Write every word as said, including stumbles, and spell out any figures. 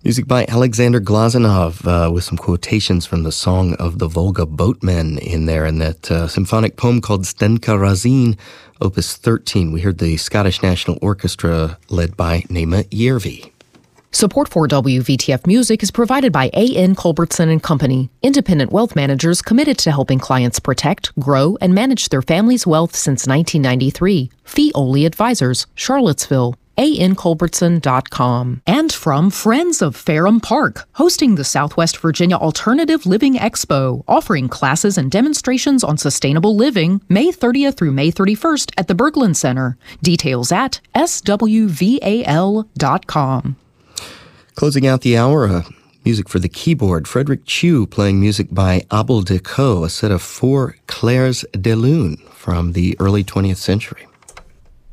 Music by Alexander Glazunov, uh, with some quotations from the Song of the Volga Boatmen in there, and that uh, symphonic poem called Zdenka Razin, Opus thirteen. We heard the Scottish National Orchestra led by Nema Järvi. Support for W V T F Music is provided by A N Culbertson and Company, independent wealth managers committed to helping clients protect, grow, and manage their family's wealth since nineteen ninety-three. Fee-only advisors, Charlottesville. A N Culbertson dot com. And from Friends of Ferrum Park, hosting the Southwest Virginia Alternative Living Expo, offering classes and demonstrations on sustainable living May thirtieth through May thirty-first at the Berglund Center. Details at S W V A L dot com. Closing out the hour, uh, music for the keyboard. Frederick Chu playing music by Abel Decaux, a set of four Clairs de Lune from the early twentieth century.